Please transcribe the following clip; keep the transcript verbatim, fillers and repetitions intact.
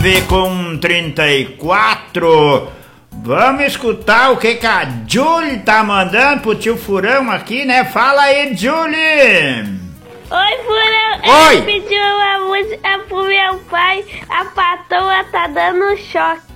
nove com trinta e quatro. Vamos escutar o que, que a Julie tá mandando pro tio Furão aqui, né? Fala aí, Julie! Oi, Furão! Oi! Ele pediu uma música pro meu pai. A patroa tá dando choque.